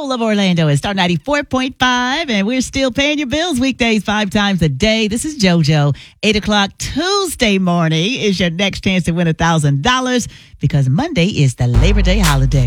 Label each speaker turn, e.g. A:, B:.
A: soul of Orlando is Star 94.5, and we're still paying your bills weekdays 5 times a day. This is JoJo. 8 o'clock Tuesday morning is your next chance to win $1,000 because Monday is the Labor Day holiday.